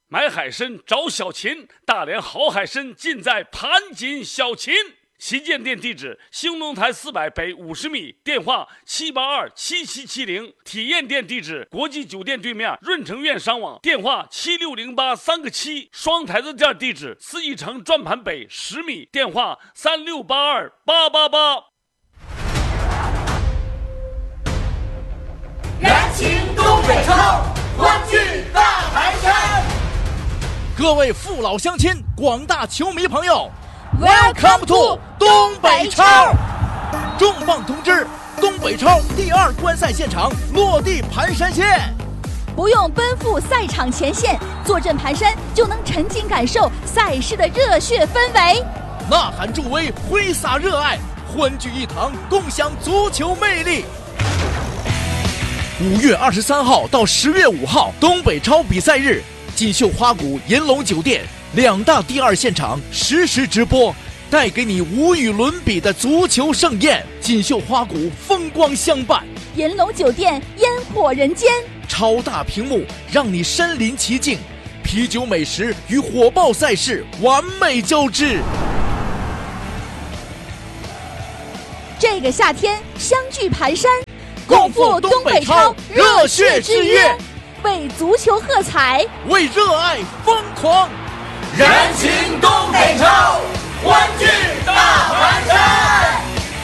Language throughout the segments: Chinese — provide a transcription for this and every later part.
买海参找小秦，大连好海参尽在盘锦小秦。旗舰店地址：兴隆台400北50米，电话7827770。体验店地址：国际酒店对面润城苑商网，电话76083个7。双台子店地址：四义城转盘北10米，电话36828888。 燃情东北超，欢聚大盘山。 各位父老乡亲，广大球迷朋友，Welcome to 东北超！重磅通知，东北超第2观赛现场落地盘山县。 不用奔赴赛场前线，坐镇盘山就能沉浸感受赛事的热血氛围。 呐喊助威，挥洒热爱，欢聚一堂，共享足球魅力。5月23号到10月5号，东北超比赛日，锦绣花谷、银龙酒店2大第2现场实时直播，带给你无与伦比的足球盛宴。锦绣花谷风光相伴， 银龙酒店烟火人间， 超大屏幕让你身临其境，啤酒美食与火爆赛事完美交织。 这个夏天相聚盘山， 共赴东北超热血之约， 为足球喝彩， 为热爱疯狂。 燃情东北超，欢聚大盘山。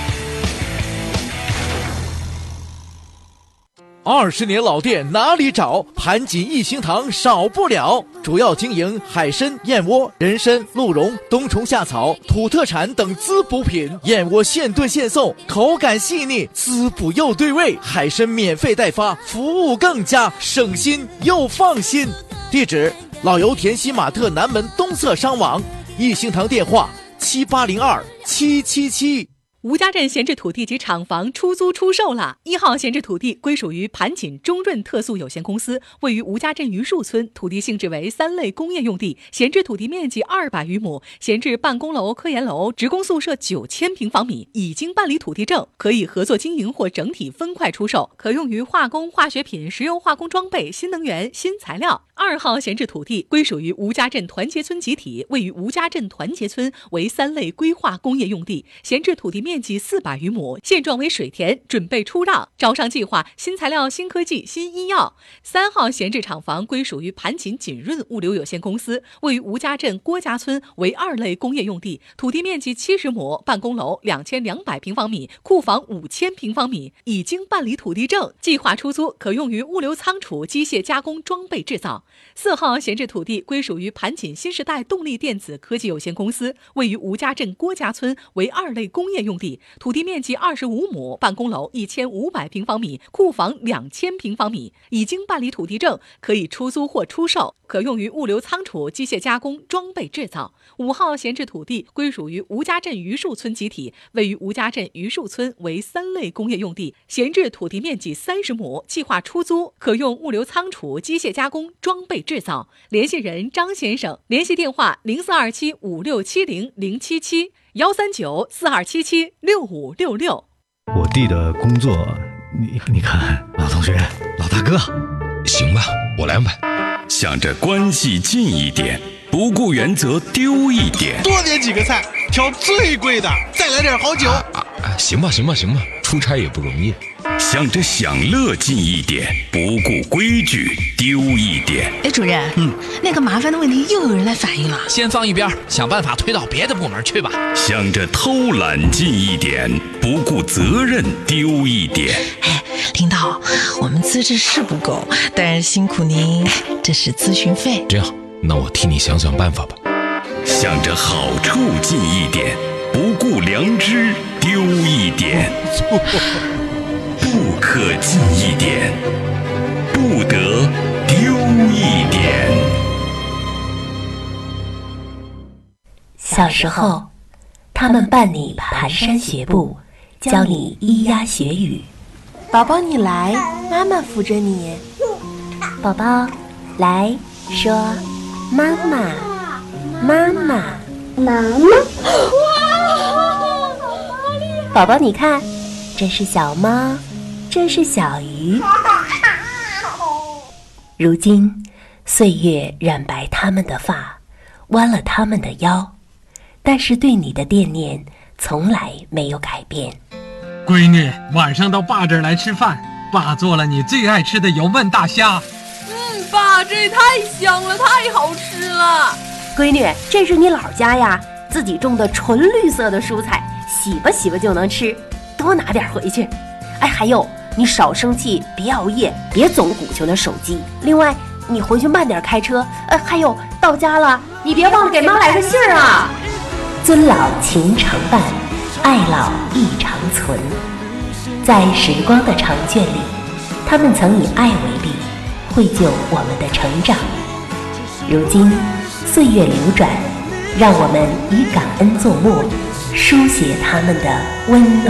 20年老店哪里找？盘锦一星堂少不了。主要经营海参、燕窝、人参、鹿茸、冬虫夏草、土特产等滋补品。燕窝现炖现送，口感细腻，滋补又对味。海参免费代发，服务更加省心又放心。地址：老油田西马特南门东侧商网。一星堂电话：7802-777。 吴家镇闲置土地及厂房出租出售了。1号闲置土地归属于盘锦中润特速有限公司，位于吴家镇榆树村，土地性质为3类工业用地，闲置土地面积200余亩，闲置办公楼、科研楼、职工宿舍9000平方米，已经办理土地证，可以合作经营或整体分块出售，可用于化工、化学品、石油化工装备、新能源、新材料。2号闲置土地归属于吴家镇团结村集体，位于吴家镇团结村，为3类规划工业用地，闲置土地面积400余亩，现状为水田，准备出让，招商计划新材料、新科技、新医药。3号闲置厂房归属于盘锦锦润物流有限公司，位于吴家镇郭家村，为2类工业用地，土地面积70亩，办公楼2200平方米，库房5000平方米，已经办理土地证，计划出租，可用于物流仓储、机械加工、装备制造。4号闲置土地归属于盘锦新时代动力电子科技有限公司，位于吴家镇郭家村，为2类工业用地，土地面积25亩，办公楼1500平方米，库房2000平方米，已经办理土地证，可以出租或出售，可用于物流仓储、机械加工、装备制造。5号闲置土地归属于吴家镇榆树村集体，位于吴家镇榆树村，为3类工业用地，闲置土地面积30亩，计划出租，可用物流仓储、机械加工、装备制造。联系人张先生，联系电话0427567077，13942776566。 我弟的工作，你看，老同学，老大哥， 行吧，我来买。想着关系近一点，不顾原则丢一点， 多点几个菜，挑最贵的，再来点好酒。 行吧，出差也不容易。想着享乐近一点，不顾规矩丢一点。 哎，主任，那个麻烦的问题又有人来反映了， 先放一边，想办法推到别的部门去吧。 想着偷懒近一点，不顾责任丢一点。 哎，领导，我们资质是不够，但是辛苦您，这是咨询费。 这样，那我替你想想办法吧。想着好处近一点，不顾良知丢一点。不可近一点，不得丢一点。 小时候，他们伴你蹒跚学步，教你咿呀学语。 宝宝你来，妈妈扶着你。 宝宝来说妈妈，妈妈，妈妈。宝宝你看，这是小猫，这是小鱼。如今岁月染白他们的发，弯了他们的腰，但是对你的惦念从来没有改变。 闺女，晚上到爸这儿来吃饭，爸做了你最爱吃的油焖大虾。 爸，这也太香了，太好吃了。 闺女，这是你姥家呀，自己种的纯绿色的蔬菜，洗吧洗吧就能吃，多拿点回去。哎，还有，你少生气，别熬夜，别总鼓求那手机。另外，你回去慢点开车。还有，到家了，你别忘了给妈来个信儿啊。 尊老情常伴，爱老亦常存。在时光的长卷里，他们曾以爱为笔，绘就我们的成长。如今岁月流转，让我们以感恩作墨，书写他们的温暖。